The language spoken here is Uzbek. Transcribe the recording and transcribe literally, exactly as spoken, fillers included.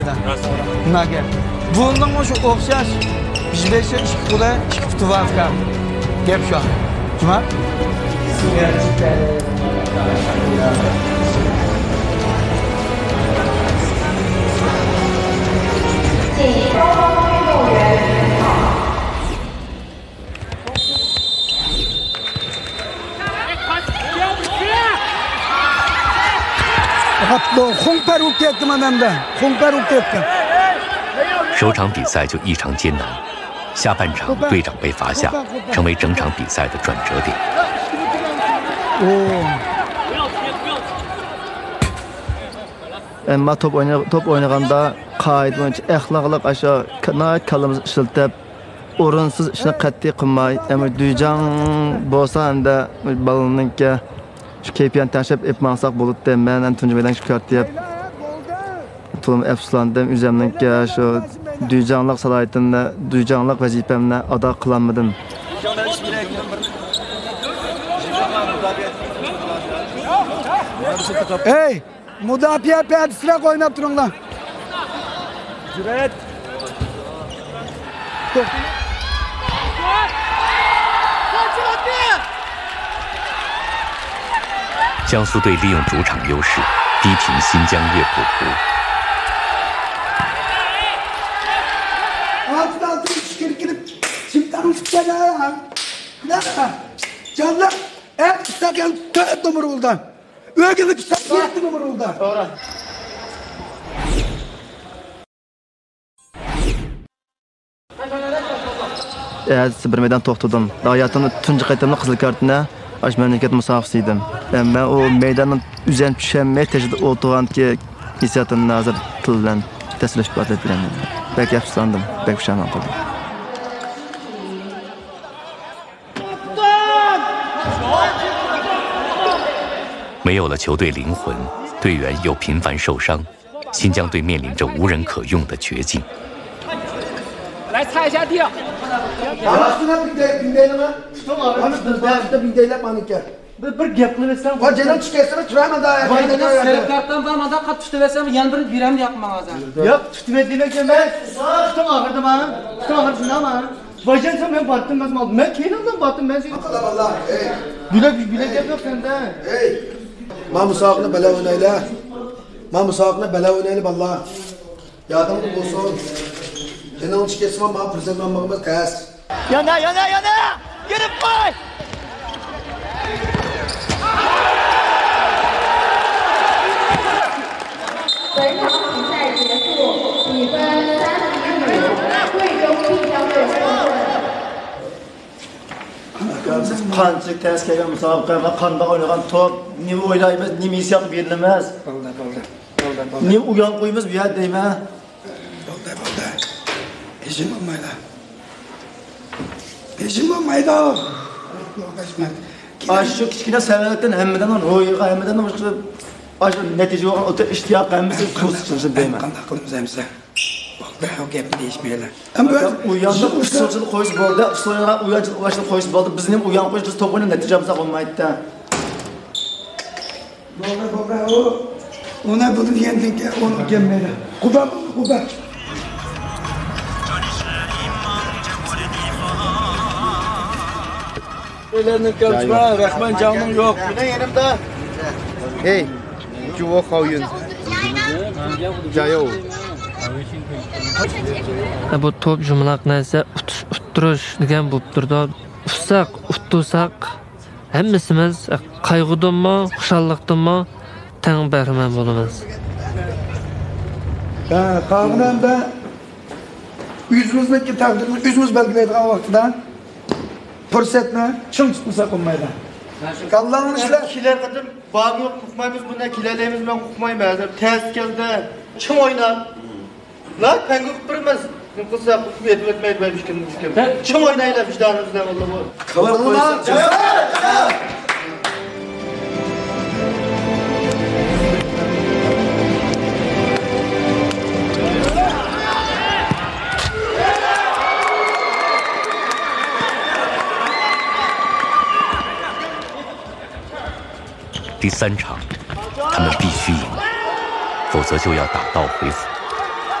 Nimaga? Bundan shu o'xshash bizbesha ikki qo'la ikki qutuvavka. Gap shu. Nima? 首场比赛就异常艰难，下半场队长被罚下，成为整场比赛的转折点。 Ama top oyna top oynaganda qoida bo'yicha axloqliq asho kinoat kalimizni ishlatib, o'rinsiz ishni qat'iy qilmay, ama duyjang bo'lsa anda balaninki shu kayfiyatni tashlab etmasak bo'ladi. Men ham tunjimadan shu ko'rtib to'lim afsuslandim. O'zimninki shu duyjangliq salohiyatini, duyjangliq vazifamni ado qilolmadim. Hey! Mudofaa piyodasilar o'ynab turinglar. Jur'at. 江苏队利用主场优势，逼平新疆乐谱湖。 Canlar, et isterken dört numara oldu. Ögülük isterken yedi numara oldu. Doğru. Evet, bir meydan to'xtadim. Hayatımda tunji qaytamli qizil kartini ash mamlakat musofisi edim. Men o meydandan üzerine tushunmay tejida o'tirganki hissiyotimni hozir til bilan tasvirlashib beraman. Belki afsuslandim, belki pushaymon qildim. 没有了球队灵魂，队员又频繁受伤，新疆队面临着无人可用的绝境。 来擦一下地。Bir gap qilsam, va janob chiqaysam turaman da. Serap kartdan bo'lmasa qat tutibsam, yana bir biram yoqman hozir. Yo'q, tutmaydi ekan men. Tutum og'irdi men. Tutum og'irdi shundan. Vajan men batdim men oldim. Men keyindan batdim men seni. Allah. Ey. Bilek bilek gap yo'q senda. Ey. Ma musoqni bala o'ynayla. Ma musoqni bala o'ynayla vallah. Yodimda bo'lsin. Janob chiqaysam men prezident bo'lmoqimiz qas. Yana yana yana. Girib qo'y. 本场比赛结束，比分三比五，贵州晋江队获胜。 Qancha tez kelgan musobaqada qanday o'ynagan top, nima o'ylaymiz, nima hissiyot berilamiz. Bo'ldi, bo'ldi. Bo'ldi, bo'ldi. Nima uyon qo'yamiz bu yerda deyman. Bo'ldi, bo'ldi. Hechim bo'lmaydi. Hechim bo'lmaydi. Shu kichkina savoldan hammadan ro'yiga hammadan boshqa shu natija bo'lgan o'ta ishtiyoqimiz qo'shilsin deyman. Qanday qilamiz hamsa? Bo'ldi, o gapni deyishmaylar. u yoqda usulchilik qo'yish bo'ldi, usulga uyonchilik qo'yishni qo'yish bo'ldi. Bizni ham uyon qo'yish, biz to'p o'ynab natijamiz bo'lmaydi-da. Bo'ldi, bo'ldi. O ona bunu diyendinki onu gelmedi. Kuba, kuba. Ellerini kalçma, Rahman canım yok. Yine yanımda. Hey, Cuvo Kavun. Jayo. Bu top jumlaq narsa uttirish degan bo'lib turdi. Ufsak, uttusak hammasimiz qayg'udanmi, xushalliqdanmi tang bahramand bo'lamiz. Ha, qavran da yüzümüzdeki takdirni yüzümüz belgilaydigan vaqtida fursatni chim tutmasa bo'lmaydi. Kallanın işler. Kiler kadar bağ yok, kukmayımız bundan kilerlerimiz ben kukmayım hazır. Ters geldi. Çim oynar. La kanka kukturmaz. Kuksa kukma etme etmeyi ben bir kendim düşünüyorum. Çim oynayla vicdanımızdan valla bu. Kavar koysun. 第三场，他们必须赢，否则就要打道回府。